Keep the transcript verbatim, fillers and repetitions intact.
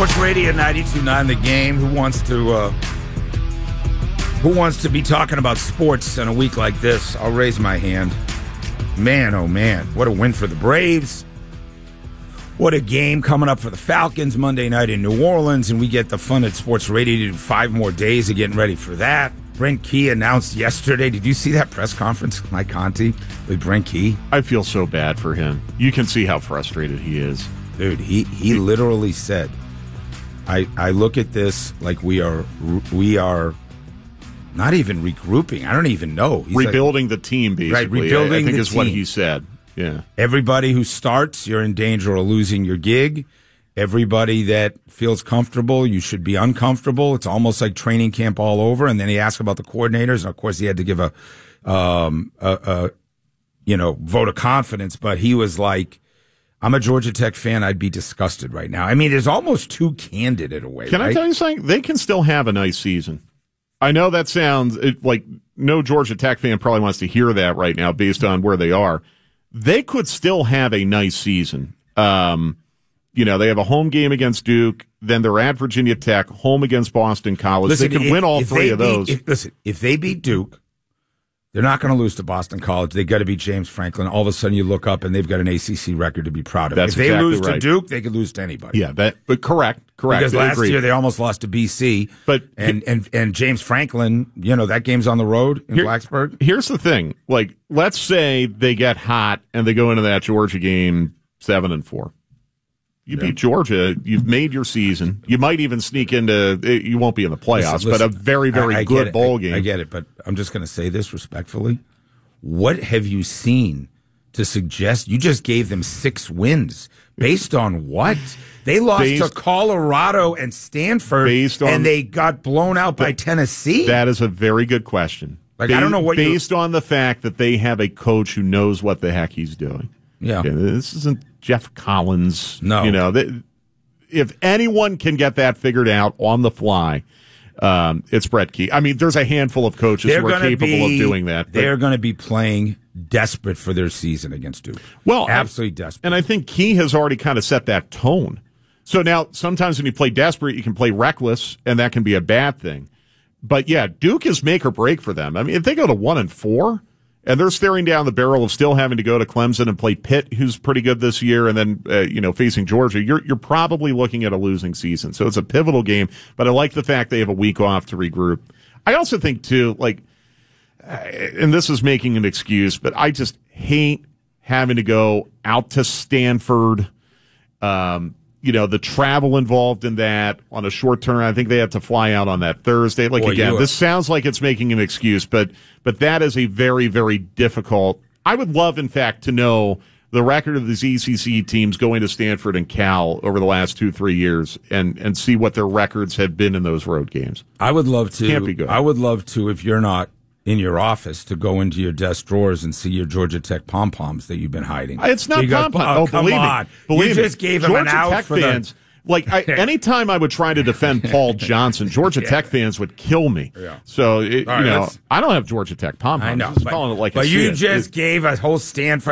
Sports Radio ninety-two point nine The Game. Who wants to uh, Who wants to be talking about sports in a week like this? I'll raise my hand. Man, oh man, what a win for the Braves. What a game coming up for the Falcons Monday night in New Orleans, and we get the fun at Sports Radio to do five more days of getting ready for that. Brent Key announced yesterday. Did you see that press conference, Mike Conti, with Brent Key? I feel so bad for him. You can see how frustrated he is. Dude, he, he literally said, I, I look at this like we are we are not even regrouping. I don't even know. He's rebuilding like, the team, basically. Right, rebuilding I, I think the is team. what he said. Yeah. Everybody who starts, you're in danger of losing your gig. Everybody that feels comfortable, you should be uncomfortable. It's almost like training camp all over. And then he asked about the coordinators, and of course he had to give a, um, a, a you know, vote of confidence. But he was like, I'm a Georgia Tech fan. I'd be disgusted right now. I mean, it's almost too candid in a way. Can right? I tell you something? They can still have a nice season. I know that sounds it, like no Georgia Tech fan probably wants to hear that right now based on where they are. They could still have a nice season. Um, you know, they have a home game against Duke, then they're at Virginia Tech, home against Boston College. Listen, they can if, win all three of beat, those. If, listen, if they beat Duke, they're not going to lose to Boston College. They got to beat James Franklin. All of a sudden, you look up and they've got an A C C record to be proud of. That's if they exactly lose right. to Duke, they could lose to anybody. Yeah, that. But correct, correct. Because I last agree. year they almost lost to B C. But and and and James Franklin, you know, that game's on the road in here, Blacksburg. Here's the thing: like, let's say they get hot and they go into that Georgia game seven and four. You yeah. beat Georgia, you've made your season. You might even sneak into. You won't be in the playoffs, listen, listen, but a very, very I, I good bowl I, game. I get it, but I'm just going to say this respectfully. What have you seen to suggest you just gave them six wins? Based on what? They lost based, to Colorado and Stanford, based on, and they got blown out by Tennessee? That is a very good question. Like, based, I don't know what Based on the fact that they have a coach who knows what the heck he's doing. Yeah. Okay, this isn't Jeff Collins. No. You know, they, if anyone can get that figured out on the fly, Um, it's Brett Key. I mean, there's a handful of coaches they're who are capable be, of doing that. But they're going to be playing desperate for their season against Duke. Well, absolutely I, desperate. And I think Key has already kind of set that tone. So now, sometimes when you play desperate, you can play reckless, and that can be a bad thing. But yeah, Duke is make or break for them. I mean, if they go to one and four, and they're staring down the barrel of still having to go to Clemson and play Pitt, who's pretty good this year, and then uh, you know facing Georgia, you're you're probably looking at a losing season. So it's a pivotal game. But I like the fact they have a week off to regroup. I also think too, like, uh, and this is making an excuse, but I just hate having to go out to Stanford. Um, you know, the travel involved in that on a short term. I think they have to fly out on that Thursday. Like, Boy, again, this sounds like it's making an excuse, but but that is a very, very difficult. I would love, in fact, to know the record of these E C C teams going to Stanford and Cal over the last two, three years and, and see what their records have been in those road games. I would love to. Can't be good. I would love to, if you're not in your office, to go into your desk drawers and see your Georgia Tech pom-poms that you've been hiding. It's not pom-poms. Oh, come believe on. me. Believe you me. just gave them Georgia an out Tech for fans. the... Like, I, anytime I would try to defend Paul Johnson, Georgia yeah. Tech fans would kill me. Yeah. So, it, right, you know, I don't have Georgia Tech pom-poms. I know. I'm just but calling it like but I you see just it. gave a whole stand for